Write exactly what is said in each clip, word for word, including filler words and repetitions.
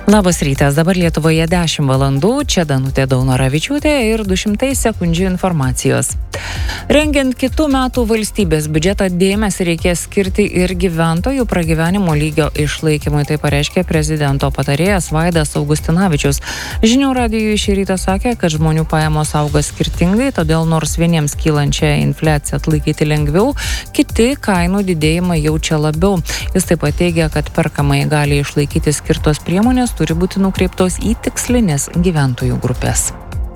Labas rytas, dabar Lietuvoje dešimt valandų, čia Danutė Daunoravičiūtė ir du šimtai sekundžių informacijos. Rengiant kitų metų valstybės biudžetą dėmesį reikės skirti ir gyventojų pragyvenimo lygio išlaikymui, tai pareiškė prezidento patarėjas Vaidas Augustinavičius. Žinių radijui šį rytą sakė, kad žmonių pajamos auga skirtingai, todėl nors vieniems kylančią infliaciją atlaikyti lengviau, kiti kainų didėjimą jaučia labiau. Jis taip pat teigia, kad perkamai gali išlaikyti skirtos priemonės turi būti nukreiptos į tikslinės gyventojų grupės.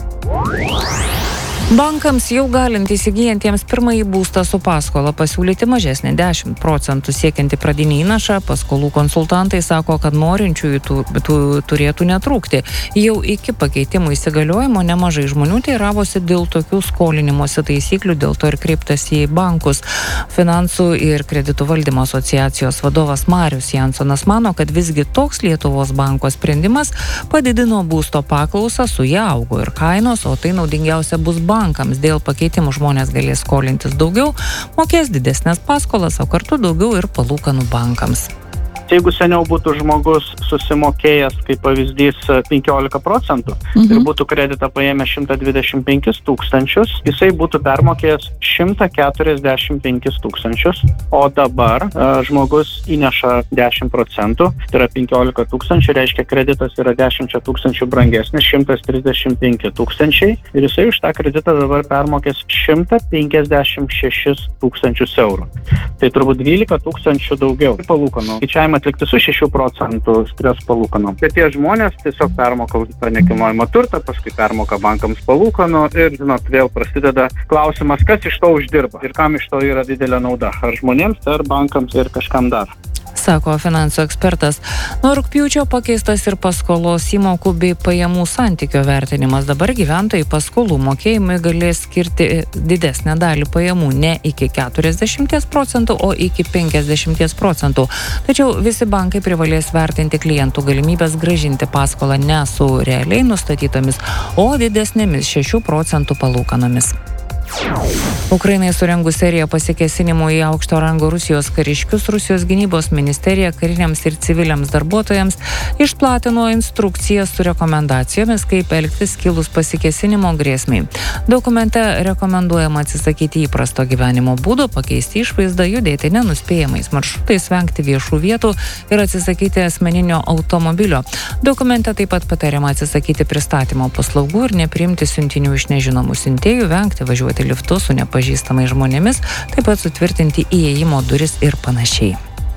Bankams jau galint įsigijantiems pirmąjį būstą su paskola pasiūlyti mažesnį dešimt procentų siekiantį pradinį įnašą, paskolų konsultantai sako, kad norinčiųjų tų, tų, turėtų netrūkti. Jau iki pakeitimų įsigaliojimo nemažai žmonių teiravosi dėl tokių skolinimosi taisyklių, dėl to ir kreiptasi į bankus. Finansų ir kreditų valdymo asociacijos vadovas Marius Jansonas mano, kad visgi toks Lietuvos banko sprendimas padidino būsto paklausą, su ja augo ir kainos, o tai naudingiausia bus bankams. Bankams dėl pakeitimų žmonės galės skolintis daugiau, mokės didesnės paskolas, o kartu daugiau ir palūkanų bankams. Jeigu seniau būtų žmogus susimokėjęs, kaip pavyzdys, penkiolika procentų mhm. ir būtų kreditą paėmę šimtą dvidešimt penkis tūkstančius, jisai būtų permokėjęs šimtą keturiasdešimt penkis tūkstančius, o dabar a, žmogus įneša dešimt procentų, tai yra penkiolika tūkstančių, reiškia kreditas yra dešimt tūkstančių brangesnis, šimtas trisdešimt penki tūkstančiai ir jisai už tą kreditą dabar permokės šimtą penkiasdešimt šešis tūkstančius eurų. Tai turbūt dvylika tūkstančių daugiau palūkanų. Skaičiavimą atlikti su šešių procentų stres palūkanom. Bet tie žmonės tiesiog permoka už tą nekilnojamą turtą, paskui permoka bankams palūkanų ir, žinot, vėl prasideda klausimas, kas iš to uždirba ir kam iš to yra didelė nauda. Ar žmonėms, ar bankams ir kažkam dar. Sako finansų ekspertas. Nuo rugpjūčio pakeistas ir paskolos įmokų bei pajamų santykio vertinimas. Dabar gyventojai paskolų mokėjimai galės skirti didesnę dalį pajamų ne iki keturiasdešimt procentų, o iki penkiasdešimt procentų. Tačiau visi bankai privalės vertinti klientų galimybės grąžinti paskolą ne su realiai nustatytomis, o didesnėmis šešių procentų palūkanomis. Ukrainai surengus seriją pasikėsinimų į aukšto rango Rusijos kariškius, Rusijos gynybos ministerija kariniams ir civiliams darbuotojams išplatino instrukcijas su rekomendacijomis, kaip elgtis kilus pasikėsinimo grėsmei. Dokumente rekomenduojama atsisakyti įprasto gyvenimo būdo, pakeisti išvaizdą, judėti nenuspėjamais maršrutais, vengti viešų vietų ir atsisakyti asmeninio automobilio. Dokumente taip pat patariama atsisakyti pristatymo paslaugų ir nepriimti siuntinių iš nežinomų siuntėjų, vengti važiuoti liftu su nepažįstamais žmonėmis, taip pat sutvirtinti įėjimo duris ir panašiai.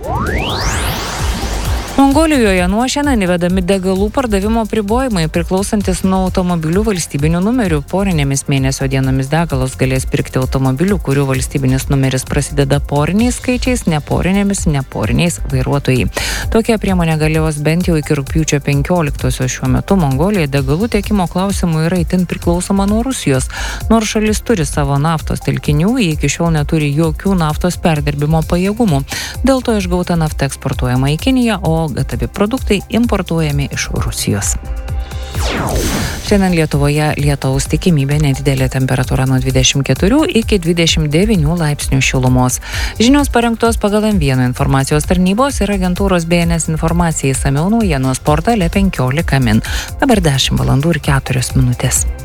Mongolijoje nuo šiandien įvedami degalų pardavimo apribojimai priklausantis nuo automobilių valstybinių numerių. Porinėmis mėnesio dienomis degalus galės pirkti automobilių, kurių valstybinis numeris prasideda poriniais skaičiais, neporinėmis, neporiniais vairuotojai. Tokia priemonė galios bent jau iki rugpjūčio penkioliktosios. Šiuo metu Mongolija degalų tiekimo klausimų yra itin priklausoma nuo Rusijos. Nors šalis turi savo naftos telkinių, jie iki šiol neturi jokių naftos perdirbimo pajėgumų. Dėl to išgauta nafta eksportuojama į Kiniją, o gatavi produktai importuojami iš Rusijos. Šiandien Lietuvoje lietaus tikimybė, nedidelė temperatūra nuo dvidešimt keturių iki dvidešimt devynių laipsnių šilumos. Žinios parengtos pagal M vienas informacijos tarnybos ir agentūros B N S informacijai išsamiau naujienų portale penkiolika min. Dabar dešimt valandų ir keturios minutės.